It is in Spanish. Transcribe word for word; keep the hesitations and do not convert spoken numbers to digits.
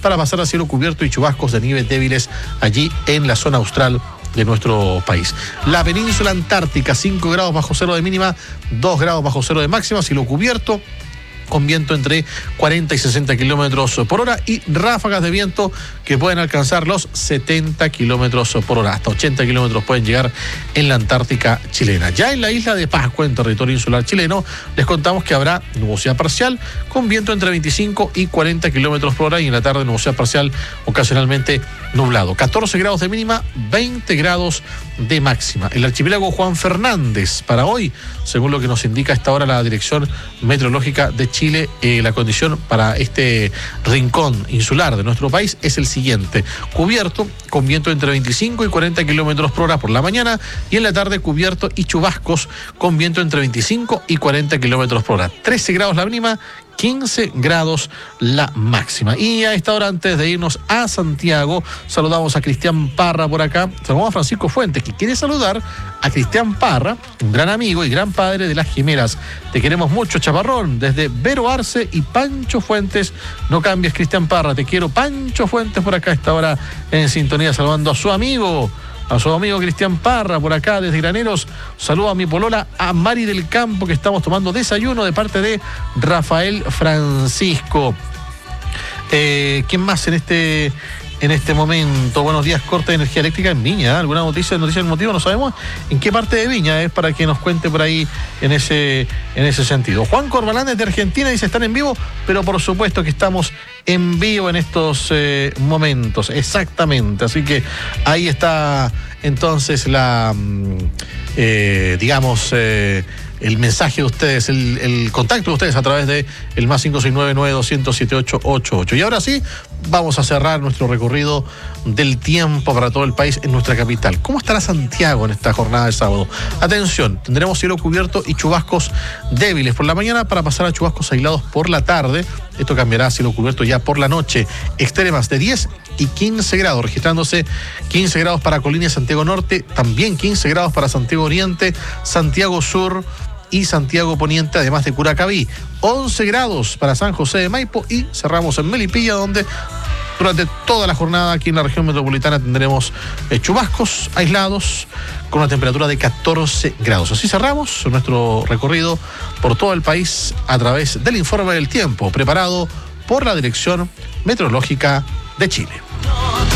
para pasar a cielo cubierto y chubascos de nieve débiles allí en la zona austral de nuestro país. La península antártica, cinco grados bajo cero de mínima, dos grados bajo cero de máxima, cielo cubierto, con viento entre cuarenta y sesenta kilómetros por hora y ráfagas de viento que pueden alcanzar los setenta kilómetros por hora. Hasta ochenta kilómetros pueden llegar en la Antártica chilena. Ya en la isla de Pascua, en territorio insular chileno, les contamos que habrá nubosidad parcial con viento entre veinticinco y cuarenta kilómetros por hora y en la tarde nubosidad parcial ocasionalmente nublado. catorce grados de mínima, veinte grados de máxima. El archipiélago Juan Fernández para hoy, según lo que nos indica a esta hora la Dirección Meteorológica de Chile, eh, la condición para este rincón insular de nuestro país es el siguiente: cubierto con viento entre veinticinco y cuarenta kilómetros por hora por la mañana y en la tarde cubierto y chubascos con viento entre veinticinco y cuarenta kilómetros por hora. trece grados la mínima, quince grados la máxima. Y a esta hora, antes de irnos a Santiago, saludamos a Cristian Parra por acá. Saludamos a Francisco Fuentes, que quiere saludar a Cristian Parra, un gran amigo y gran padre de las gemelas. Te queremos mucho, chaparrón. Desde Vero Arce y Pancho Fuentes. No cambies, Cristian Parra. Te quiero, Pancho Fuentes, por acá a esta hora en sintonía, saludando a su amigo. A su amigo Cristian Parra, por acá desde Graneros. Saludo a mi polola, a Mari del Campo, que estamos tomando desayuno de parte de Rafael Francisco. Eh, ¿Quién más en este en este momento? Buenos días, corte de energía eléctrica en Viña. ¿eh? ¿Alguna noticia, noticia del motivo? No sabemos en qué parte de Viña es, para que nos cuente por ahí en ese, en ese sentido. Juan Corbalán desde Argentina dice: están en vivo, pero por supuesto que estamos en vivo en estos eh, momentos, exactamente. Así que ahí está entonces la, eh, digamos, eh, el mensaje de ustedes, el, el contacto de ustedes a través de el más cinco seis nueve, nueve dos cero cero, siete ocho ocho ocho. Y ahora sí, vamos a cerrar nuestro recorrido del tiempo para todo el país en nuestra capital. ¿Cómo estará Santiago en esta jornada de sábado? Atención, tendremos cielo cubierto y chubascos débiles por la mañana para pasar a chubascos aislados por la tarde. Esto cambiará a cielo cubierto ya por la noche. Extremas de diez y quince grados, registrándose quince grados para Colina y Santiago Norte, también quince grados para Santiago Oriente, Santiago Sur y Santiago Poniente, además de Curacaví. once grados para San José de Maipo y cerramos en Melipilla, donde durante toda la jornada aquí en la región metropolitana tendremos eh, chubascos aislados con una temperatura de catorce grados. Así cerramos nuestro recorrido por todo el país a través del informe del tiempo preparado por la Dirección Meteorológica de Chile.